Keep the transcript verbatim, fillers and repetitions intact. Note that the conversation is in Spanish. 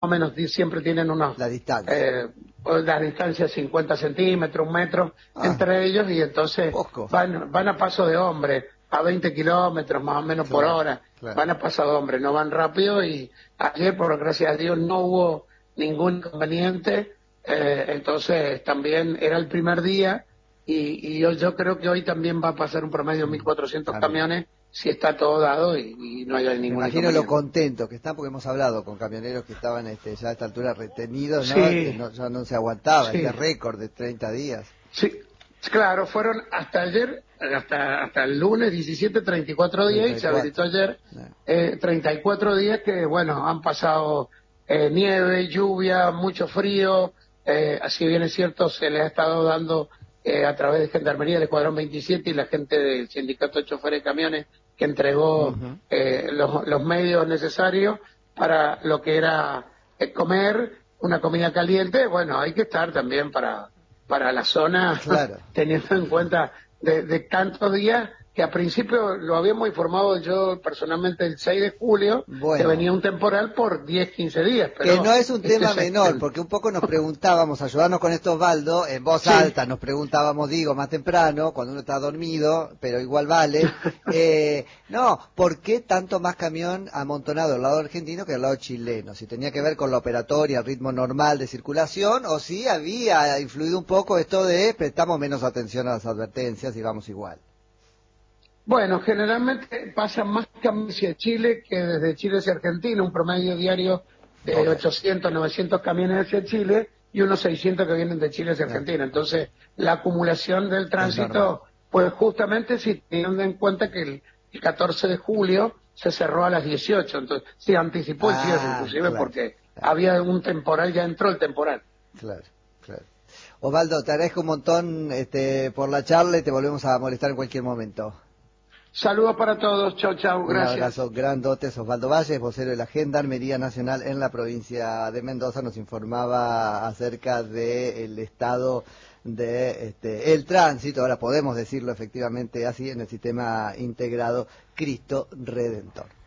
o menos siempre tienen unos, La distancia. eh, la distancia de cincuenta centímetros, un metro Ah, entre ellos, y entonces poco. van, van a paso de hombre, a veinte kilómetros más o menos por Claro, hora, claro. van a paso de hombre, no van rápido, y ayer, por gracias a Dios, no hubo ningún inconveniente, eh, entonces también era el primer día, y, y yo, yo creo que hoy también va a pasar un promedio de mil cuatrocientos También. camiones, si está todo dado y, y no hay Me ningún imagino lo inconveniente. contentos que están, porque hemos hablado con camioneros que estaban este, ya a esta altura retenidos, ¿no? Que Sí, no, ya no se aguantaba sí, este récord de treinta días. sí, claro, fueron hasta ayer, hasta hasta el lunes diecisiete, treinta y cuatro días, y se treinta y cuatro. habilitó ayer Eh, eh, treinta y cuatro días que, bueno, han pasado eh, nieve, lluvia, mucho frío, eh, así bien es cierto, se les ha estado dando eh, a través de Gendarmería del Escuadrón veintisiete y la gente del Sindicato de Choferes de Camiones, que entregó ujú. eh, los, los medios necesarios para lo que era eh, comer, una comida caliente. Bueno, hay que estar también para para la zona, Claro. teniendo en cuenta de, de tantos días, que a principio lo habíamos informado yo personalmente el seis de julio, que Bueno. venía un temporal por diez quince días, Que no pero es un este tema se menor, extendió. porque un poco nos preguntábamos, ayudarnos con esto Osvaldo, en voz Sí, alta nos preguntábamos, digo, más temprano, cuando uno está dormido, pero igual vale, eh, no, ¿por qué tanto más camión amontonado al lado argentino que al lado chileno? Si tenía que ver con la operatoria, el ritmo normal de circulación, o si había influido un poco esto de prestamos menos atención a las advertencias y vamos igual. bueno, generalmente pasan más camiones hacia Chile que desde Chile hacia Argentina, un promedio diario de Ok, ochocientos, novecientos camiones hacia Chile y unos seiscientos que vienen de Chile hacia eh, Argentina. ok, Entonces, la acumulación del es normal. tránsito, pues justamente si teniendo en cuenta que el, el catorce de julio se cerró a las dieciocho, entonces se anticipó el cierre Ah, inclusive claro, porque claro. había un temporal, ya entró el temporal. Claro, claro. Osvaldo, te agradezco un montón este, por la charla y te volvemos a molestar en cualquier momento. Saludos para todos, chao, chao, Un gracias. abrazo grandote. Osvaldo Valles, vocero de la Gendarmería Nacional en la provincia de Mendoza, nos informaba acerca del estado de este, el tránsito, ahora podemos decirlo efectivamente así, en el sistema integrado Cristo Redentor.